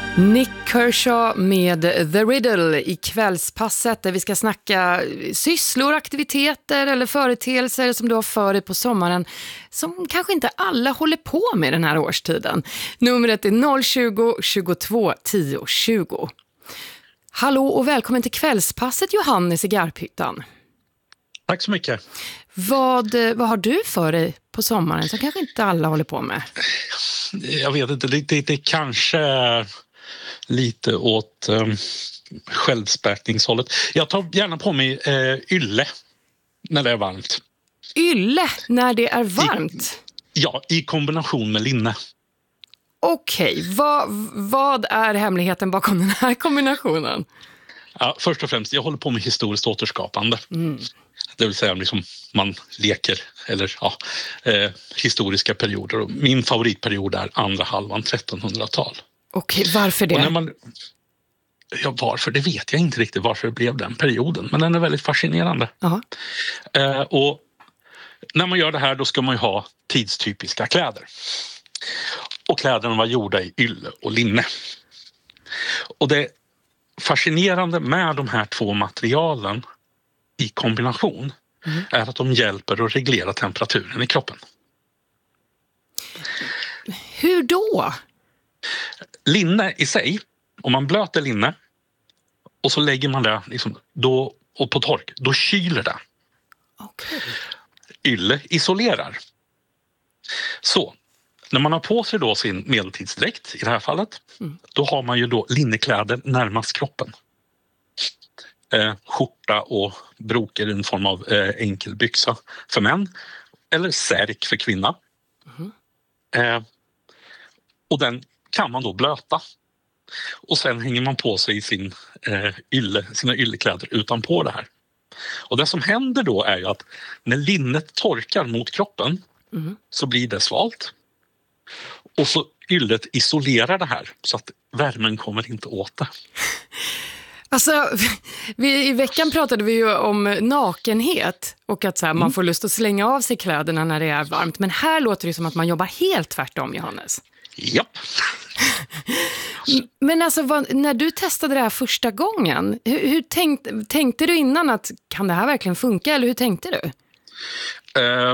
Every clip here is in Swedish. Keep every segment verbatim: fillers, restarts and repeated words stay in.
Nick Kershaw med The Riddle i kvällspasset där vi ska snacka sysslor, aktiviteter eller företeelser som du har för dig på sommaren som kanske inte alla håller på med den här årstiden. Numret är noll tjugo, tjugotvå, tio, tjugo. Hallå och välkommen till kvällspasset, Johannes i Garphyttan. Tack så mycket. Vad, vad har du för dig på sommaren som kanske inte alla håller på med? Jag vet inte, det, det, det kanske är lite åt um, självspäkningshållet. Jag tar gärna på mig uh, ylle när det är varmt. Ylle när det är varmt? I, ja, i kombination med linne. Okej, vad, vad är hemligheten bakom den här kombinationen? Ja, först och främst, jag håller på med historiskt återskapande. Mm. Det vill säga liksom man leker eller ja, eh, historiska perioder. Och min favoritperiod är andra halvan trettonhundratal. Okej, varför det? Och när man, ja, varför? Det vet jag inte riktigt varför det blev den perioden. Men den är väldigt fascinerande. Uh-huh. Eh, och när man gör det här då ska man ju ha tidstypiska kläder. Och kläderna var gjorda i ylle och linne. Och det fascinerande med de här två materialen i kombination mm. är att de hjälper att reglera temperaturen i kroppen. Hur då? Linne i sig, om man blöter linne och så lägger man det liksom, då, och på tork, då kyler det. Okay. Ylle isolerar. Så, när man har på sig då sin medeltidsdräkt i det här fallet, mm. då har man ju då linnekläder närmast kroppen. Eh, skjorta och broker i en form av eh, enkel byxa för män eller särk för kvinna. Mm. Eh, och den kan man då blöta. Och sen hänger man på sig sin, eh, ylle, sina yllekläder utanpå det här. Och det som händer då är ju att när linnet torkar mot kroppen mm. så blir det svalt. Och så yllet isolerar det här så att värmen kommer inte åt det. Alltså, vi, i veckan pratade vi ju om nakenhet och att så här, mm. man får lust att slänga av sig kläderna när det är varmt. Men här låter det som att man jobbar helt tvärtom, Johannes. Japp. Men alltså, vad, när du testade det här första gången, hur, hur tänkt, tänkte du innan att kan det här verkligen funka eller hur tänkte du? Uh,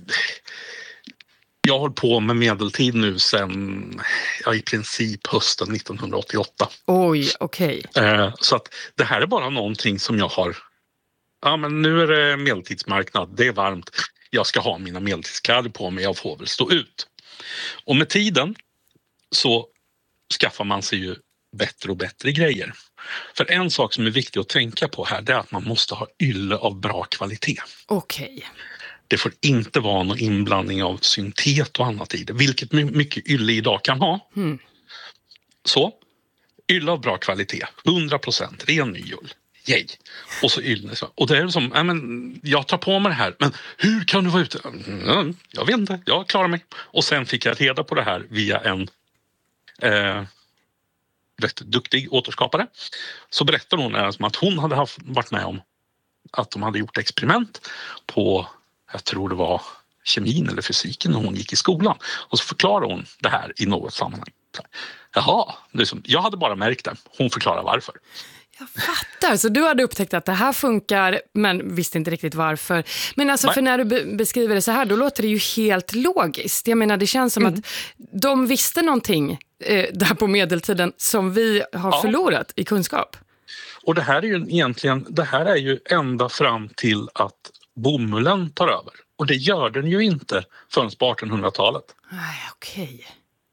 jag har hållit på med medeltid nu sedan ja, i princip hösten nittonhundraåttioåtta. Oj, okej. Okay. Uh, så att det här är bara någonting som jag har, ja men nu är det medeltidsmarknad, det är varmt, jag ska ha mina medeltidskläder på mig, jag får väl stå ut. Och med tiden så skaffar man sig ju bättre och bättre grejer. För en sak som är viktig att tänka på här, det är att man måste ha ylle av bra kvalitet. Okej. Okay. Det får inte vara någon inblandning av syntet och annat i det, vilket mycket ylle idag kan ha. Mm. Så, ylle av bra kvalitet, hundra procent ren nyull. Yay. Och så ylle. Och det är som, ja, men jag tar på mig det här, men hur kan du vara ute? Mm, jag vet inte, jag klarar mig. Och sen fick jag reda på det här via en eh, rätt duktig återskapare. Så berättade hon alltså att hon hade haft, varit med om att de hade gjort experiment på, jag tror det var kemin eller fysiken när hon gick i skolan. Och så förklarade hon det här i något sammanhang. Jaha, liksom, jag hade bara märkt det. Hon förklarar varför. Jag fattar, så du hade upptäckt att det här funkar men visste inte riktigt varför. Men alltså Nej. För när du be- beskriver det så här, då låter det ju helt logiskt. Jag menar, det känns som mm. att de visste någonting eh, där på medeltiden som vi har ja. förlorat i kunskap. Och det här är ju egentligen, det här är ju ända fram till att bomullen tar över. Och det gör den ju inte förrän på artonhundratalet. Nej, okej. Okay.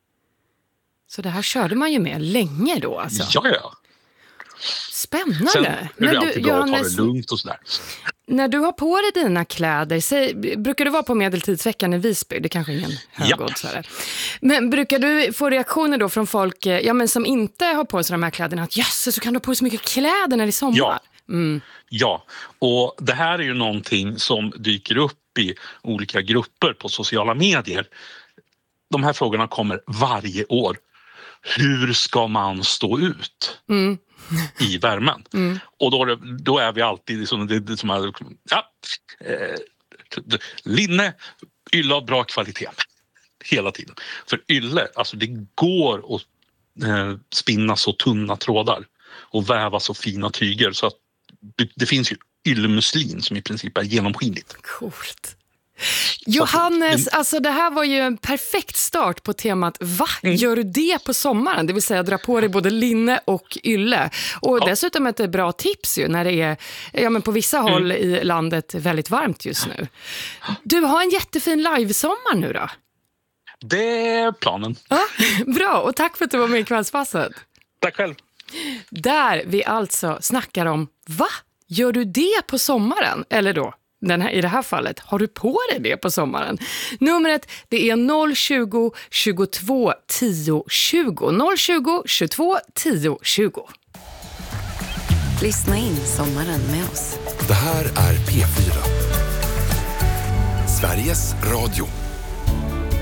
Så det här körde man ju med länge då alltså? Ja, ja. Spännande. Sen är det alltid du, bra Johannes, att ta det lugnt och sådär. När du har på dig dina kläder, säg, brukar du vara på medeltidsveckan i Visby? Det kanske är ingen högoddsare. Men brukar du få reaktioner då från folk ja, men som inte har på sig de här kläderna? Att jösses, så kan du ha på dig så mycket kläder när det är sommar? Ja. Mm. ja, och det här är ju någonting som dyker upp i olika grupper på sociala medier. De här frågorna kommer varje år. Hur ska man stå ut? Mm. i värmen. Mm. Och då, då är vi alltid liksom, det, det som är, ja, eh, linne, ylle av bra kvalitet hela tiden. För ylle, alltså det går att eh, spinna så tunna trådar och väva så fina tyger så att det, det finns ju yllemuslin som i princip är genomskinligt. Coolt. Johannes, alltså det här var ju en perfekt start på temat va? Mm. Gör du det på sommaren? Det vill säga dra på dig både linne och ylle. Och ja. Dessutom ett bra tips ju när det är ja, men på vissa mm. håll i landet väldigt varmt just nu. Du har en jättefin livesommar nu då? Det är planen. Ja, bra, och tack för att du var med i Kvällspasset. Tack själv. Där vi alltså snackar om va? Gör du det på sommaren? Eller då? Den här, i det här fallet, har du på dig det på sommaren? Numret det är noll tjugo, tjugotvå, tio, tjugo. noll tjugo, tjugotvå, tio, tjugo. Lyssna in sommaren med oss. Det här är P fyra. Sveriges Radio.